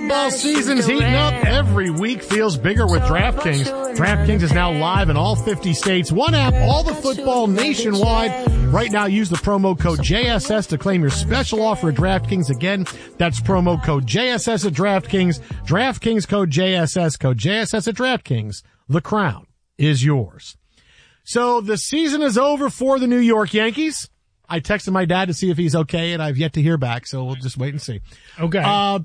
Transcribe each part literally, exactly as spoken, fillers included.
Football season's heating up. Every week feels bigger with DraftKings. DraftKings is now live in all fifty states. One app, all the football nationwide. Right now, use the promo code J S S to claim your special offer at DraftKings. Again, that's promo code J S S at DraftKings. DraftKings code J S S, code J S S at DraftKings. The crown is yours. So the season is over for the New York Yankees. I texted my dad to see if he's okay, and I've yet to hear back, so we'll just wait and see. Okay. Uh,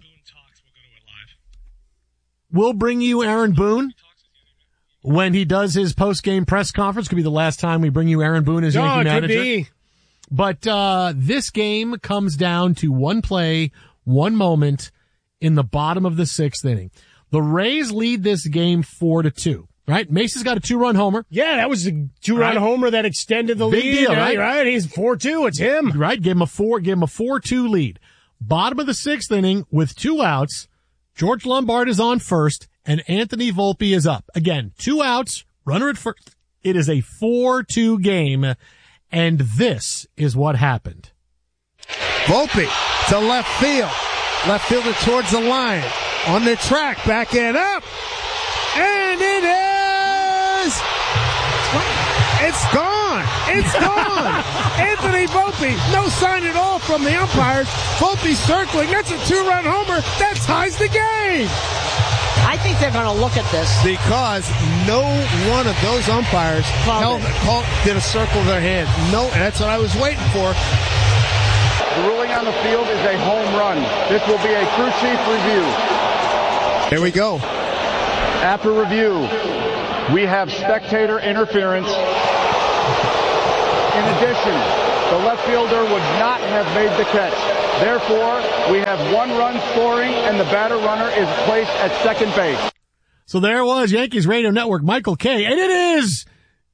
we'll bring you Aaron Boone when he does his post-game press conference. Could be the last time we bring you Aaron Boone as no, Yankee it manager. Could be. But uh this game comes down to one play, one moment in the bottom of the sixth inning. The Rays lead this game four to two. Right? Mace's got a two-run homer. Yeah, that was a two-run right. homer that extended the Big lead. Deal, right? right? He's four two. It's him. Right? Give him a four, give him a four two lead. Bottom of the sixth inning with two outs. George Lombard is on first and Anthony Volpe is up. Again, two outs, runner at first. It is a four two game, and this is what happened. Volpe to left field. Left fielder towards the line. On the track, back and up. And it is. It's gone. It's gone. Anthony Volpe, no sign at all from the umpires. Volpe circling. That's a two-run homer. That ties the game. I think they're going to look at this. Because no one of those umpires held, called, did a circle of their hand. No, and that's what I was waiting for. The ruling on the field is a home run. This will be a crew chief review. Here we go. After review, we have spectator interference. In addition, the left fielder would not have made the catch. Therefore, we have one run scoring, and the batter runner is placed at second base. So there it was, Yankees Radio Network, Michael Kay, and it is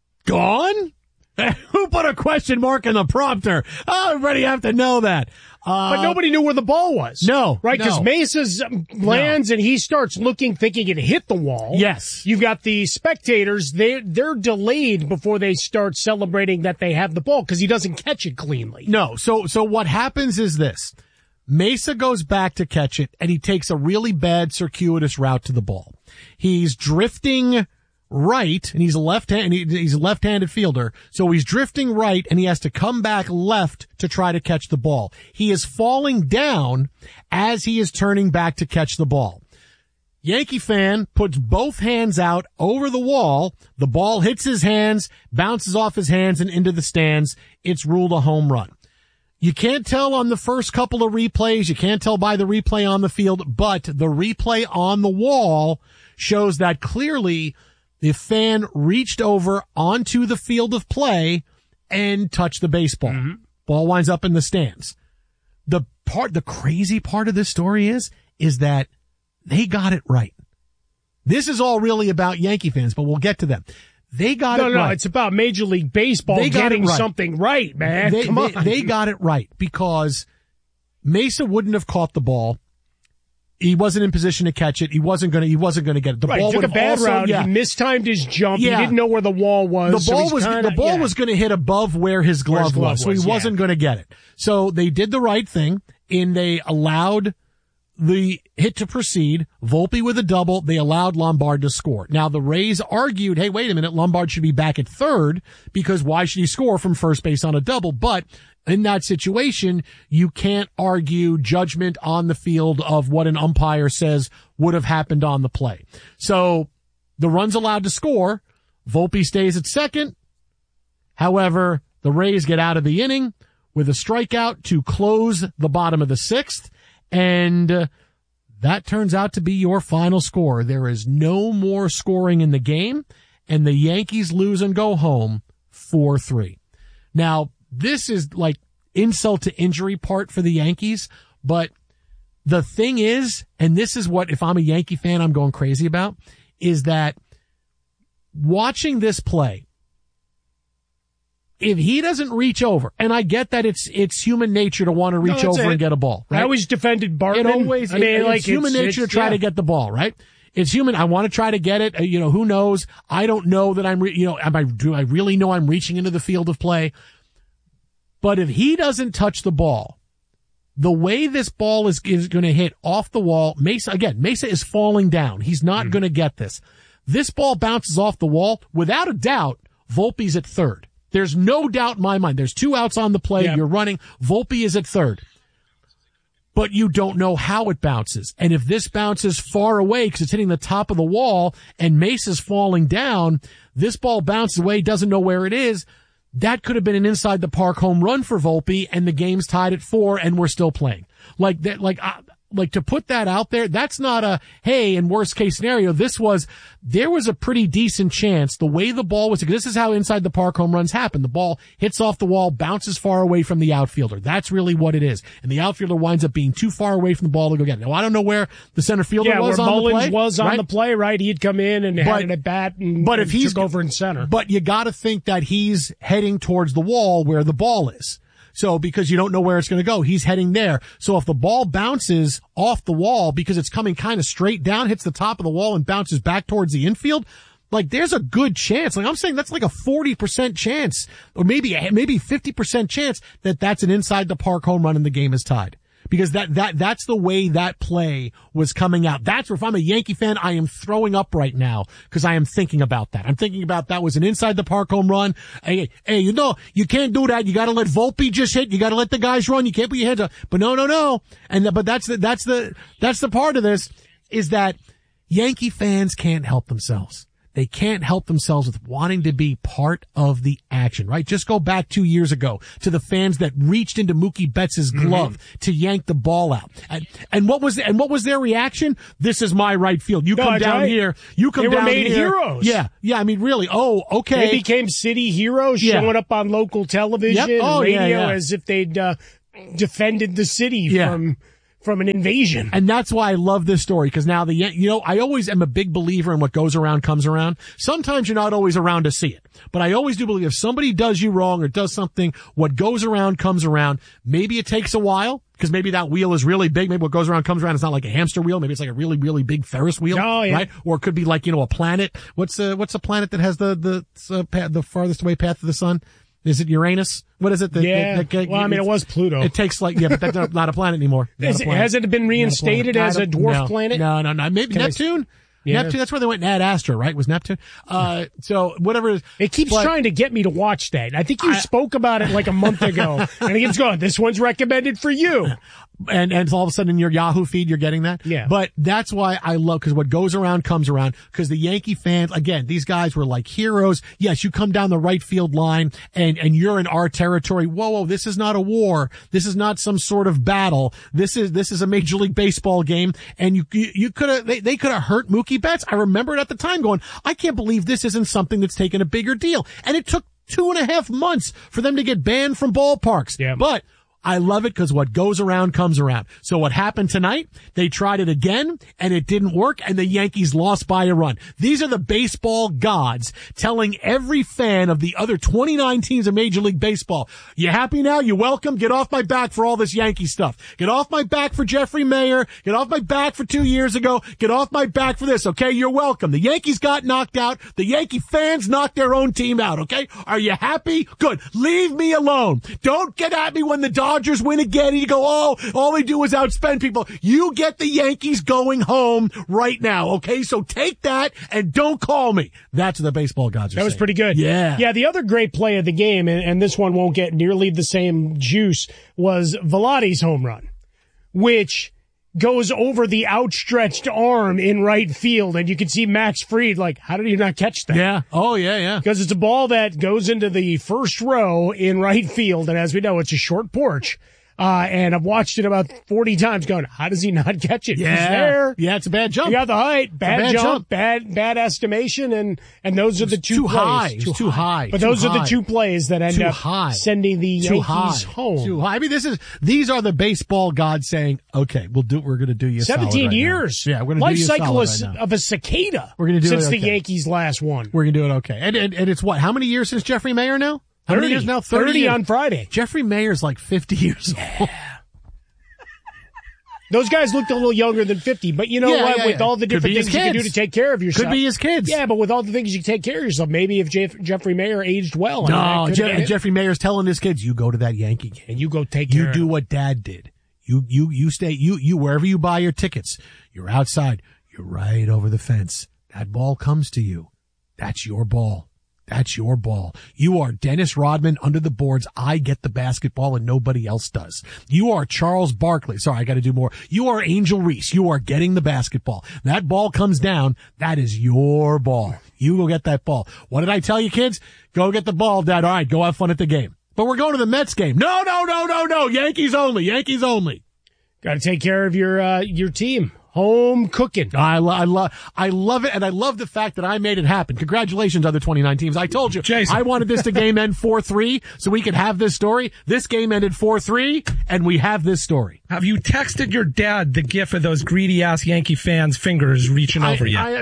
gone? Who put a question mark in the prompter? Oh, everybody have to know that. Uh, but nobody knew where the ball was. No. Right? Because no. Mesa's lands no. and he starts looking, thinking it hit the wall. Yes. You've got the spectators. They, they're delayed before they start celebrating that they have the ball because he doesn't catch it cleanly. No. So, so what happens is this. Mesa goes back to catch it and he takes a really bad circuitous route to the ball. He's drifting right, and he's a left hand, he's a left-handed fielder, so he's drifting right, and he has to come back left to try to catch the ball. He is falling down as he is turning back to catch the ball. Yankee fan puts both hands out over the wall. The ball hits his hands, bounces off his hands, and into the stands. It's ruled a home run. You can't tell on the first couple of replays. You can't tell by the replay on the field, but the replay on the wall shows that clearly the fan reached over onto the field of play and touched the baseball. Mm-hmm. Ball winds up in the stands. The part, the crazy part of this story is, is that they got it right. This is all really about Yankee fans, but we'll get to them. They got no, it no, right. No, it's about Major League Baseball they getting right. something right, man. They, Come they, on. They got it right because Mesa wouldn't have caught the ball. He wasn't in position to catch it. He wasn't going to. He wasn't going to get it. The right, ball took would a bad also, route. Yeah. He mistimed his jump. Yeah. He didn't know where the wall was. The ball so was kinda, the ball yeah. was going to hit above where his glove, where his glove was, so he was, wasn't yeah. going to get it. So they did the right thing, and they allowed the hit to proceed. Volpe with a double. They allowed Lombard to score. Now the Rays argued, "Hey, wait a minute, Lombard should be back at third because why should he score from first base on a double?" But in that situation, you can't argue judgment on the field of what an umpire says would have happened on the play. So the run's allowed to score. Volpe stays at second. However, the Rays get out of the inning with a strikeout to close the bottom of the sixth. And uh, that turns out to be your final score. There is no more scoring in the game, and the Yankees lose and go home four three. Now, this is like insult to injury part for the Yankees, but the thing is, and this is what, if I'm a Yankee fan, I'm going crazy about, is that watching this play, if he doesn't reach over, and I get that it's it's human nature to want to reach no, over it. and get a ball, right? I always defended Bartman. It always, I mean, it, like, it's human it's, nature it's, to try yeah. to get the ball, right? It's human. I want to try to get it. Uh, you know, who knows? I don't know that I'm, re- you know, am I, do I really know I'm reaching into the field of play? But if he doesn't touch the ball, the way this ball is, is going to hit off the wall, Mesa, again, Mesa is falling down. He's not mm. going to get this. This ball bounces off the wall. Without a doubt, Volpe's at third. There's no doubt in my mind. There's two outs on the play. Yep. You're running. Volpe is at third. But you don't know how it bounces. And if this bounces far away because it's hitting the top of the wall and Mesa's falling down, this ball bounces away, doesn't know where it is. That could have been an inside the park home run for Volpe, and the game's tied at four, and we're still playing. Like that, like, uh, like to put that out there, that's not a, hey, in worst case scenario, this was, there was a pretty decent chance the way the ball was, this is how inside the park home runs happen. The ball hits off the wall, bounces far away from the outfielder. That's really what it is. And the outfielder winds up being too far away from the ball to go get it. Now, I don't know where the center fielder yeah, was where on Mullins the play. was on right? the play, right? He'd come in and but, had an at bat and, but and if he's took over in center. But you gotta think that he's heading towards the wall where the ball is. So because you don't know where it's going to go, he's heading there. So if the ball bounces off the wall because it's coming kind of straight down, hits the top of the wall and bounces back towards the infield, like there's a good chance. Like I'm saying that's like a forty percent chance or maybe, maybe fifty percent chance that that's an inside the park home run and the game is tied. Because that, that, that's the way that play was coming out. That's where if I'm a Yankee fan, I am throwing up right now because I am thinking about that. I'm thinking about that was an inside the park home run. Hey, hey, you know, you can't do that. You gotta let Volpe just hit. You gotta let the guys run. You can't put your hands up. But no, no, no. And, but that's the, that's the, that's the part of this is that Yankee fans can't help themselves. They can't help themselves with wanting to be part of the action, right? Just go back two years ago to the fans that reached into Mookie Betts' glove mm-hmm. to yank the ball out. And, and what was, and what was their reaction? This is my right field. You no, come down right. here. You come they down were made here. heroes. Yeah. Yeah. I mean, really. Oh, okay. They became city heroes yeah. showing up on local television yep. oh, and radio yeah, yeah. as if they'd, uh, defended the city yeah. from, from an invasion. And that's why I love this story, because now the, you know, I always am a big believer in what goes around comes around. Sometimes you're not always around to see it, but I always do believe if somebody does you wrong or does something, what goes around comes around. Maybe it takes a while, because maybe that wheel is really big. Maybe what goes around comes around. It's not like a hamster wheel. Maybe it's like a really, really big Ferris wheel, oh, yeah. right? Or it could be like, you know, a planet. What's uh, what's a planet that has the, the, uh, path, the farthest away path to the sun? Is it Uranus? What is it? That, yeah. That, that, well, I mean, it was Pluto. It takes like, yeah, but that's not a planet anymore. Is, a planet. Has it been reinstated a as a dwarf no, planet? No, no, no. Maybe Can Neptune? I, yeah. Neptune, that's where they went and Ad Astra, right? Was Neptune? Uh, so whatever it is. It keeps but, trying to get me to watch that. I think you I, spoke about it like a month ago. And it keeps going, this one's recommended for you. And, and all of a sudden in your Yahoo feed, you're getting that. Yeah. But that's why I love, cause what goes around comes around, cause the Yankee fans, again, these guys were like heroes. Yes, you come down the right field line and, and you're in our territory. Whoa, whoa, this is not a war. This is not some sort of battle. This is, this is a Major League Baseball game. And you, you, you could have, they, they could have hurt Mookie Betts. I remember it at the time going, I can't believe this isn't something that's taken a bigger deal. And it took two and a half months for them to get banned from ballparks. Yeah. But I love it because what goes around comes around. So what happened tonight? They tried it again and it didn't work and the Yankees lost by a run. These are the baseball gods telling every fan of the other twenty-nine teams of Major League Baseball, you happy now? You welcome? Get off my back for all this Yankee stuff. Get off my back for Jeffrey Mayer. Get off my back for two years ago. Get off my back for this. Okay. You're welcome. The Yankees got knocked out. The Yankee fans knocked their own team out. Okay. Are you happy? Good. Leave me alone. Don't get at me when the Dodgers Dodgers win again and you go, oh, all they do is outspend people. You get the Yankees going home right now, okay? So take that and don't call me. That's what the baseball gods are That was saying. pretty good. Yeah. Yeah, the other great play of the game, and, and this one won't get nearly the same juice, was Veladi's home run, which goes over the outstretched arm in right field, and you can see Max Fried like, how did he not catch that? Yeah. Oh, yeah, yeah. Because it's a ball that goes into the first row in right field, and as we know, it's a short porch. Uh, and I've watched it about forty times going, how does he not catch it? Yeah. He's there. Yeah, it's a bad jump. You got the height, bad, bad jump, jump. bad, bad estimation, and, and those are the two too plays. high. Too, too high. But too those high. are the two plays that end too up high. sending the too Yankees high. home. Too high. I mean, this is, these are the baseball gods saying, okay, we'll do, we're going to do you a seventeen solid right years. Now. Yeah, we're going to Life do you a cycle solid right now. of a cicada. We're going to do since it okay. the Yankees last won. We're going to do it okay. And, and, and it's what? How many years since Jeffrey Mayer now? How thirty many years now? thirty, thirty years. on Friday. Jeffrey Mayer's like fifty years old. Those guys looked a little younger than fifty, but you know yeah, what? Yeah, with yeah. all the different things you can do to take care of yourself. Could be his kids. Yeah, but with all the things you can take care of yourself, maybe if Jeff, Jeffrey Mayer aged well. No, I mean, Je- Jeffrey Mayer's telling his kids, you go to that Yankee game. And you go take care You of do them. what dad did. You, you, you stay, you, you, wherever you buy your tickets, you're outside. You're right over the fence. That ball comes to you. That's your ball. That's your ball. You are Dennis Rodman under the boards. I get the basketball and nobody else does. You are Charles Barkley. Sorry, I got to do more. You are Angel Reese. You are getting the basketball. That ball comes down. That is your ball. You go get that ball. What did I tell you, kids? Go get the ball, Dad. All right, go have fun at the game. But we're going to the Mets game. No, no, no, no, no. Yankees only. Yankees only. Got to take care of your uh, your team. Home cooking. I, lo- I love, I love it, and I love the fact that I made it happen. Congratulations, other twenty-nine teams. I told you, Jason. I wanted this to game end four three so we could have this story. This game ended four three, and we have this story. Have you texted your dad the gif of those greedy ass Yankee fans' fingers reaching I, over you? I,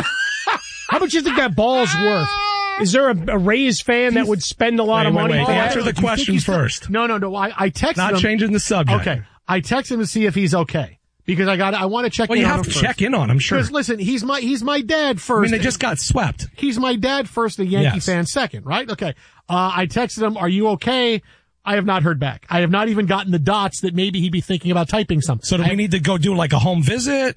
How much do you think that ball's worth? Is there a, a Rays fan that would spend a lot Wait, of wait, money? wait. for that? Answer the question first. no, no, no. I, I texted Not him. changing the subject. Okay, I texted him to see if he's okay because I got. I want to check. Well, in you on have him to first. check in on him, sure. Because listen, he's my he's my dad first. I mean, they just got swept. He's my dad first, a Yankee Yes. fan second, right? Okay. Uh, I texted him, are you okay? I have not heard back. I have not even gotten the dots that maybe he'd be thinking about typing something. So do we I, need to go do like a home visit?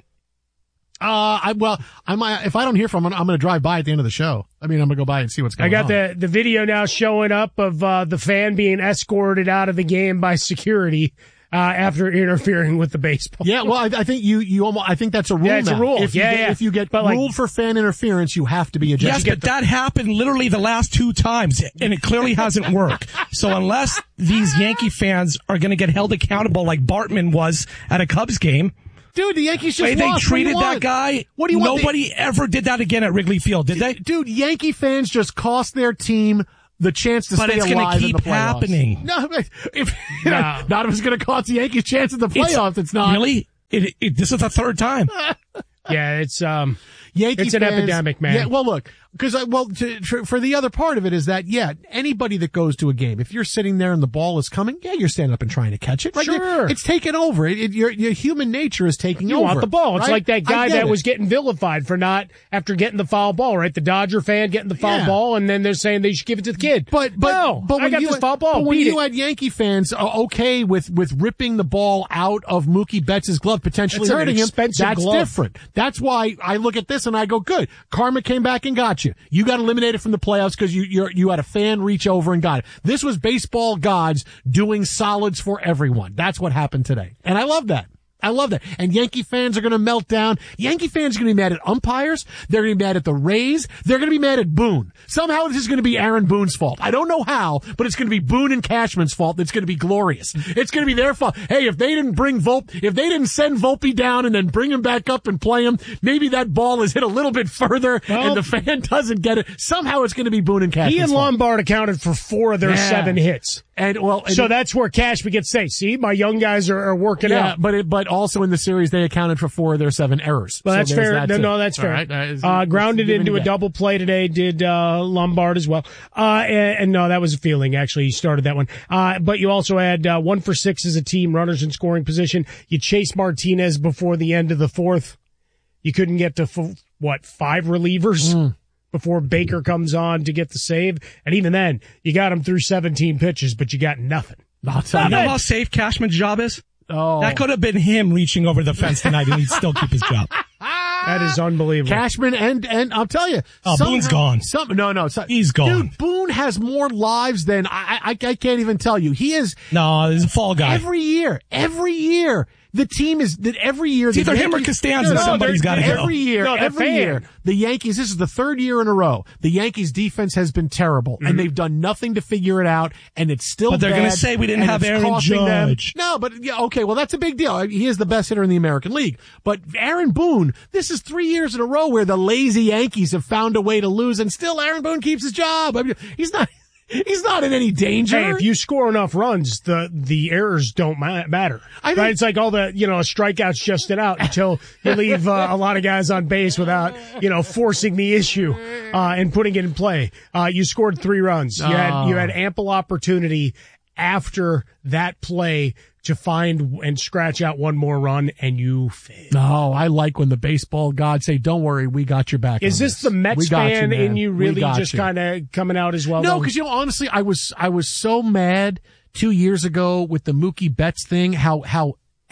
Uh, I, well, I might, if I don't hear from him, I'm going to drive by at the end of the show. I mean, I'm going to go by and see what's I going on. got the, the video now showing up of uh, the fan being escorted out of the game by security uh, after interfering with the baseball. Yeah, well, I, I think you, you almost, I think that's a rule Yeah, it's a now. rule. If you Yeah, get, yeah. if you get But, like- ruled for fan interference, you have to be ejected. Yes, but that happened literally the last two times, and it clearly hasn't worked. So unless these Yankee fans are going to get held accountable like Bartman was at a Cubs game, Dude, the Yankees just Wait, they lost. What do you treated that want? guy. What do you want? Nobody ever did that again at Wrigley Field, did they? Dude, Yankee fans just cost their team the chance to But stay it's gonna alive in keep the playoffs. happening. No, but if No. not if it's going to cost the Yankees chance at the playoffs. It's, not Really? It, it, this is the third time. Yeah, it's um, Yankee it's an fans- epidemic, man. Yeah, well, look, because well, to, for, for the other part of it is that yeah, anybody that goes to a game, if you're sitting there and the ball is coming, yeah, you're standing up and trying to catch it. Right? Sure. It's taken over. It, it, your your human nature is taking You over. want the ball. It's right? like that I guy get that it. was getting vilified for not after getting the foul ball, right? The Dodger fan getting the foul Yeah. ball, and then they're saying they should give it to the kid. But but no, but I when got you this had, foul ball. but when Beat you it. had Yankee fans uh, okay with with ripping the ball out of Mookie Betts' glove, potentially That's an hurting him, expensive that's glove. different. That's why I look at this and I go, good. Karma came back and got you. You got eliminated from the playoffs because you you you had a fan reach over and got it. This was baseball gods doing solids for everyone. That's what happened today, and I love that. I love that. And Yankee fans are going to melt down. Yankee fans are going to be mad at umpires. They're going to be mad at the Rays. They're going to be mad at Boone. Somehow this is going to be Aaron Boone's fault. I don't know how, but it's going to be Boone and Cashman's fault. That's going to be glorious. It's going to be their fault. Hey, if they didn't bring Volpe, if they didn't send Volpe down and then bring him back up and play him, maybe that ball is hit a little bit further Well, and the fan doesn't get it. Somehow it's going to be Boone and Cashman's he and fault. Lombard accounted for four of their Yeah. seven hits. And well, and So that's where Cashman gets say, see, my young guys are, are working yeah, out. but it, but also in the series they accounted for four of their seven errors. Well, So that's there's fair. that no, too. no, that's All fair. right, that is- uh, it's grounded giving into you a that. double play today did uh, Lombard as well. Uh, and, and no, that was a feeling. Actually, he started that one. Uh, but you also had uh, one for six as a team, runners in scoring position. You chased Martinez before the end of the fourth. You couldn't get to f- what five relievers. Mm. Before Baker comes on to get the save. And even then, you got him through seventeen pitches, but you got nothing. I'll tell You you. know how safe Cashman's job is? Oh. That could have been him reaching over the fence tonight and he'd still keep his job. That is unbelievable. Cashman and and I'll tell you, Oh, somehow- Boone's gone. Some, no, no, so, He's gone. Dude, Boone has more lives than I, I. I can't even tell you. He is No, he's a fall guy. every year. Every year, the team is that every year. It's the either him or Yankees- Costanza. No, no, Somebody's they're- gotta go. Every year, No, they're every fan. year, the Yankees. This is the third year in a row. The Yankees' defense has been terrible, and they've done nothing to figure it out. And it's still. But they're bad, gonna say we didn't and have it's Aaron costing them- Judge. No, but yeah, okay. Well, that's a big deal. He is the best hitter in the American League. But Aaron Boone, this is three years in a row where the lazy Yankees have found a way to lose, and still Aaron Boone keeps his job. I mean, he's not. He's not in any danger. Hey, if you score enough runs, the the errors don't ma- matter. I think- right? It's like all the you know strikeouts just it out until you leave uh, a lot of guys on base without you know forcing the issue uh, and putting it in play. Uh, you scored three runs. You had you had ample opportunity after that play to find and scratch out one more run, and you failed. No, I like when the baseball gods say, "Don't worry, we got your back." Is on this the Mets We got fan man. in you We really got just you. kind of coming out as well? No, though? because you know, honestly, I was I was so mad two years ago with the Mookie Betts thing. How how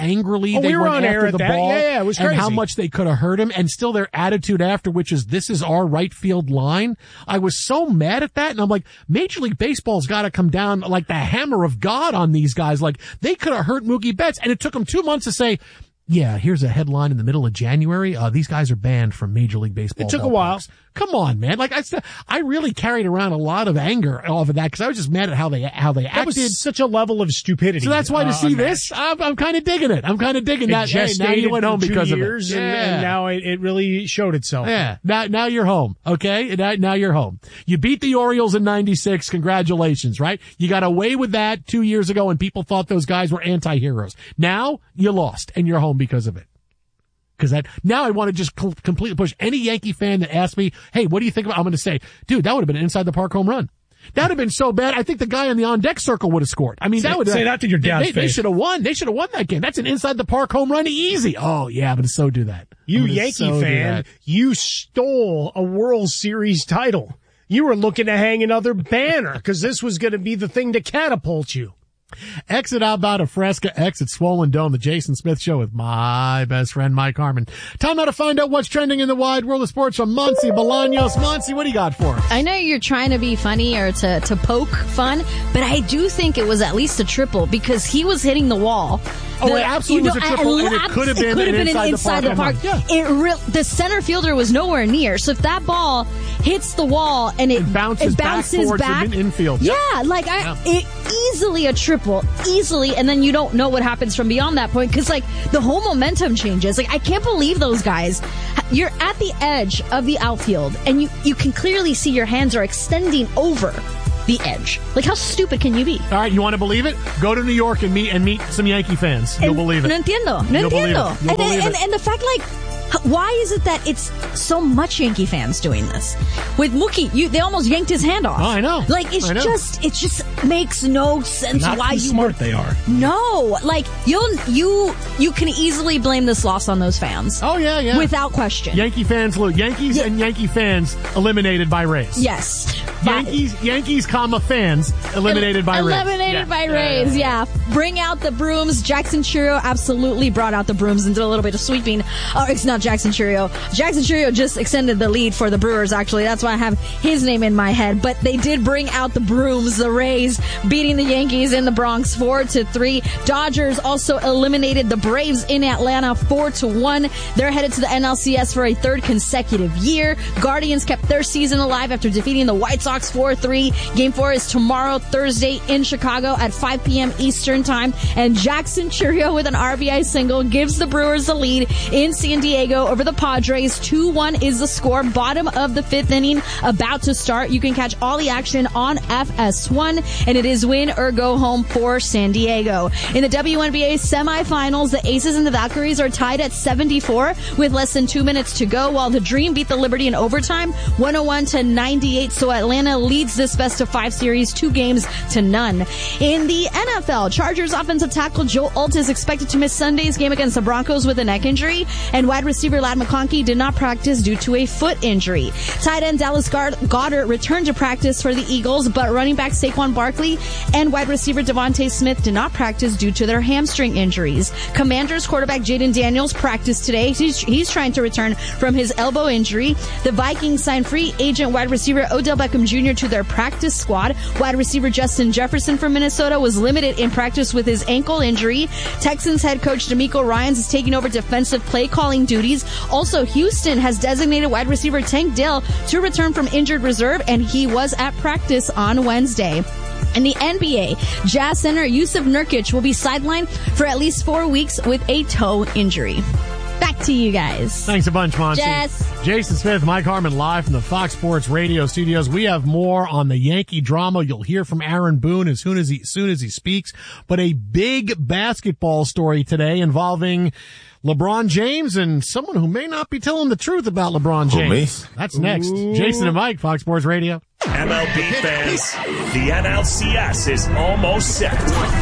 angrily Oh, they we were went on air after at the that. ball Yeah, yeah, it was and crazy. how much they could have hurt him, and still their attitude after, which is, this is our right field line. I was so mad at that, and I'm like, Major League Baseball's got to come down like the hammer of God on these guys. Like, they could have hurt Mookie Betts, and it took them two months to say, yeah, here's a headline in the middle of January. Uh, these guys are banned from Major League Baseball. It took a while. ballparks. Come on, man. Like I said, I really carried around a lot of anger off of that because I was just mad at how they how they That acted. was such a level of stupidity. So that's why to uh, see unmatched. this, I'm, I'm kind of digging it. I'm kind of digging It that. Hey, now you gestated went home for two because years of it. and, Yeah. and now it, it really showed itself. Yeah. Now, now you're home. Okay. And Now, now you're home. You beat the Orioles in ninety-six. Congratulations, right? You got away with that two years ago and people thought those guys were anti-heroes. Now you lost and you're home because of it. Because that now I want to just co- completely push any Yankee fan that asks me, hey, what do you think about? I'm going to say, dude, that would have been an inside the park home run. That would have been so bad. I think the guy on the on deck circle would have scored. I mean, Say- that would say that to your dad's They, they face. should have won. They should have won that game. That's an inside the park home run, easy. Oh yeah, but so do that. You I'm gonna Yankee so do fan, that. you stole a World Series title. You were looking to hang another banner because this was going to be the thing to catapult you. Exit Outbound of Fresca, exit Swollen Dome, the Jason Smith Show with my best friend, Mike Harmon. Time now to find out what's trending in the wide world of sports from Monsi Bolaños. Monsi, what do you got for us? I know you're trying to be funny or to, to poke fun, but I do think it was at least a triple because he was hitting the wall. Oh, The- it absolutely you was a know, triple, I- and it could have been it could an have been inside an the inside park the home park. run. Yeah. It real the center fielder was nowhere near. So if that ball hits the wall and it, It bounces it back bounces towards the back, in- infield. Yeah, like I, Yeah. it easily a triple, easily, and then you don't know what happens from beyond that point because like the whole momentum changes. Like I can't believe those guys. You're at the edge of the outfield, and you you can clearly see your hands are extending over the edge. Like how stupid can you be? All right, you want to believe it? Go to New York and meet and meet some Yankee fans. You'll And believe it. No entiendo. No You'll believe entiendo. it. You'll And, believe and, it. and the fact, like, h- why is it that it's so much Yankee fans doing this? With Mookie, you they almost yanked his hand off. Oh, I know. Like it's I know. just it just makes no sense Not why too you smart they are. No, like you'll you you can easily blame this loss on those fans. Oh yeah, yeah. Without question. Yankee fans lose. Yankees Yeah. and Yankee fans eliminated by Rays. Yes. Yankees, Yankees, comma fans eliminated by Rays. Eliminated Yeah. by Yeah, Rays, yeah, yeah. Bring out the brooms. Jackson Churio absolutely brought out the brooms and did a little bit of sweeping. Oh, it's not Jackson Churio. Jackson Churio just extended the lead for the Brewers, actually. That's why I have his name in my head. But they did bring out the brooms, the Rays, beating the Yankees in the Bronx four to three. Dodgers also eliminated the Braves in Atlanta four to one. They're headed to the N L C S for a third consecutive year. Guardians kept their season alive after defeating the White Sox four three. Game four is tomorrow, Thursday, in Chicago at five p.m. Eastern Time. And Jackson Churio with an R B I single gives the Brewers the lead in San Diego over the Padres. two one is the score. Bottom of the fifth inning about to start. You can catch all the action on F S one, and it is win or go home for San Diego. In the W N B A semifinals, the Aces and the Valkyries are tied at seventy-four with less than two minutes to go, while the Dream beat the Liberty in overtime, one oh one to ninety-eight. So Atlanta leads this best of five series two games to none. In the N F L, Chargers offensive tackle Joe Alt is expected to miss Sunday's game against the Broncos with a neck injury, and wide receiver Ladd McConkey did not practice due to a foot injury. Tight end Dallas Goedert returned to practice for the Eagles, but running back Saquon Barkley and wide receiver Devontae Smith did not practice due to their hamstring injuries. Commanders quarterback Jaden Daniels practiced today. He's, he's trying to return from his elbow injury. The Vikings signed free agent wide receiver Odell Beckham Junior to their practice squad. Wide receiver Justin Jefferson from Minnesota was limited in practice with his ankle injury. Texans head coach DeMeco Ryans is taking over defensive play calling duties. Also, Houston has designated wide receiver Tank Dell to return from injured reserve, and he was at practice on Wednesday. In the N B A, Jazz center Yusuf Nurkic will be sidelined for at least four weeks with a toe injury. Back to you guys. Thanks a bunch, Monty. Jess. Jason Smith, Mike Harmon, live from the Fox Sports Radio studios. We have more on the Yankee drama. You'll hear from Aaron Boone as soon as he, as soon as he speaks. But a big basketball story today involving LeBron James and someone who may not be telling the truth about LeBron James. Who, me? That's next. Jason and Mike, Fox Sports Radio. M L B fans, the N L C S is almost set.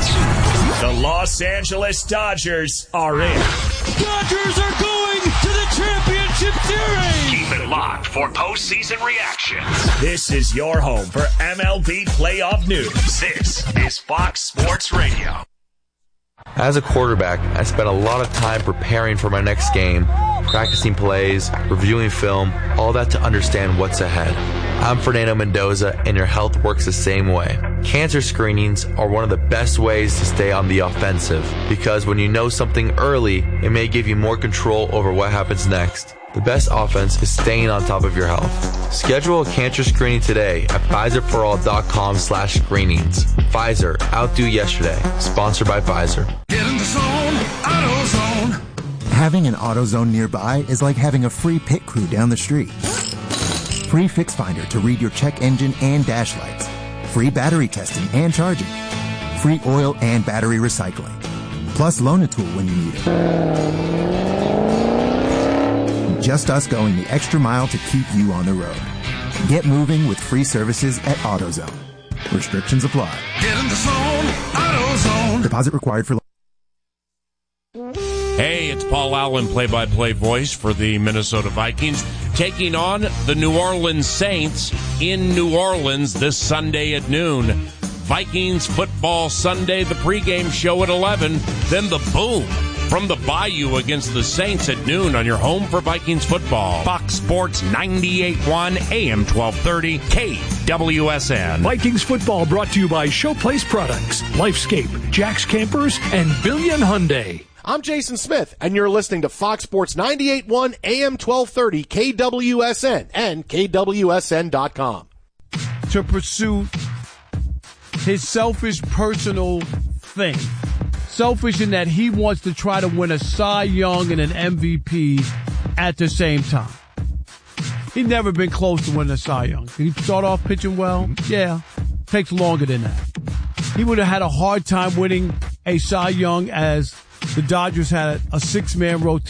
The Los Angeles Dodgers are in. Dodgers are going to the championship series. Keep it locked for postseason reactions. This is your home for M L B playoff news. This is Fox Sports Radio. As a quarterback, I spent a lot of time preparing for my next game, practicing plays, reviewing film, all that to understand what's ahead. I'm Fernando Mendoza, and your health works the same way. Cancer screenings are one of the best ways to stay on the offensive, because when you know something early, it may give you more control over what happens next. The best offense is staying on top of your health. Schedule a cancer screening today at Pfizer For All dot com slash screenings. Pfizer, outdo yesterday. Sponsored by Pfizer. Get in the zone, AutoZone. Having an AutoZone nearby is like having a free pit crew down the street. Free Fix Finder to read your check engine and dash lights. Free battery testing and charging. Free oil and battery recycling. Plus loan a tool when you need it. Just us going the extra mile to keep you on the road. Get moving with free services at AutoZone. Restrictions apply. Get in the zone, AutoZone. Deposit required for... Hey, it's Paul Allen, play-by-play voice for the Minnesota Vikings, taking on the New Orleans Saints in New Orleans this Sunday at noon. Vikings Football Sunday, the pregame show at eleven, then the boom from the Bayou against the Saints at noon on your home for Vikings football. Fox Sports ninety-eight point one, A M twelve thirty, K W S N. Vikings football brought to you by Showplace Products, Lifescape, Jack's Campers, and Billion Hyundai. I'm Jason Smith, and you're listening to Fox Sports ninety-eight point one, A M twelve thirty, K W S N, and K W S N dot com. To pursue his selfish personal thing. Selfish in that he wants to try to win a Cy Young and an M V P at the same time. He's never been close to winning a Cy Young. Did he start off pitching well? Yeah. Takes longer than that. He would have had a hard time winning a Cy Young as the Dodgers had a six-man rotation.